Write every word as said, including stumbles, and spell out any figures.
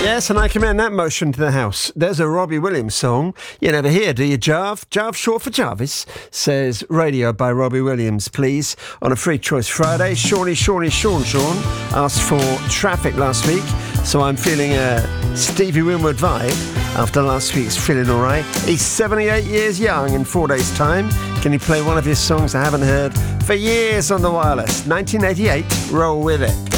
Yes, and I commend that motion to the house. There's a Robbie Williams song you never hear, do you, Jarv? Jarv, short for Jarvis, says Radio by Robbie Williams, please, on a Free Choice Friday. Shawnee, Shawnee, Sean, Sean asked for Traffic last week, so I'm feeling a Stevie Winwood vibe after last week's Feeling Alright. He's seventy-eight years young in four days' time. Can you play one of his songs I haven't heard for years on the wireless? nineteen eighty-eight, roll with it.